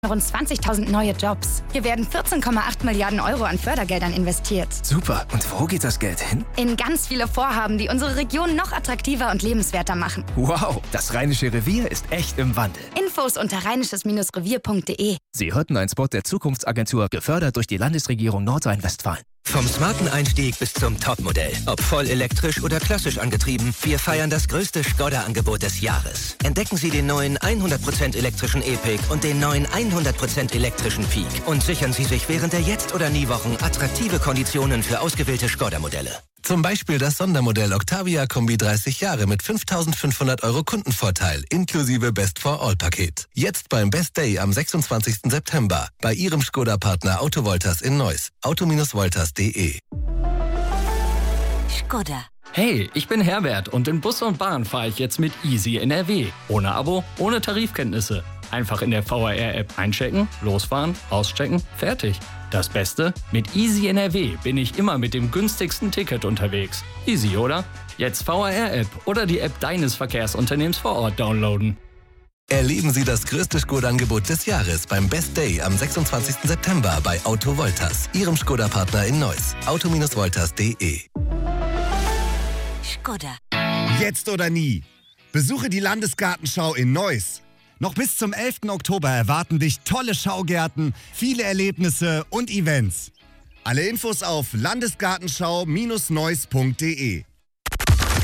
rund 20.000 neue Jobs. Hier werden 14,8 Milliarden Euro an Fördergeldern investiert. Super. Und wo geht das Geld hin? In ganz viele Vorhaben, die unsere Region noch attraktiver und lebenswerter machen. Wow, das Rheinische Revier ist echt im Wandel. Infos unter rheinisches-revier.de. Sie hörten einen Spot der Zukunftsagentur, gefördert durch die Landesregierung Nordrhein-Westfalen. Vom smarten Einstieg bis zum Topmodell. Ob voll elektrisch oder klassisch angetrieben, wir feiern das größte Skoda-Angebot des Jahres. Entdecken Sie den neuen 100% elektrischen E-Pick und den neuen 100% elektrischen Peak. Und sichern Sie sich während der Jetzt- oder Nie-Wochen attraktive Konditionen für ausgewählte Skoda-Modelle. Zum Beispiel das Sondermodell Octavia Kombi 30 Jahre mit 5.500 € Kundenvorteil inklusive Best-for-All-Paket. Jetzt beim Best Day am 26. September bei Ihrem Skoda-Partner Autovoltas in Neuss. auto-voltas.de. Skoda. Hey, ich bin Herbert und in Bus und Bahn fahre ich jetzt mit Easy NRW. Ohne Abo, ohne Tarifkenntnisse. Einfach in der VRR-App einchecken, losfahren, auschecken, fertig. Das Beste? Mit Easy NRW bin ich immer mit dem günstigsten Ticket unterwegs. Easy, oder? Jetzt VRR-App oder die App deines Verkehrsunternehmens vor Ort downloaden. Erleben Sie das größte Skoda-Angebot des Jahres beim Best Day am 26. September bei Autovoltas, Ihrem Skoda-Partner in Neuss. auto-voltas.de. Skoda. Jetzt oder nie. Besuche die Landesgartenschau in Neuss. Noch bis zum 11. Oktober erwarten dich tolle Schaugärten, viele Erlebnisse und Events. Alle Infos auf landesgartenschau-neuss.de.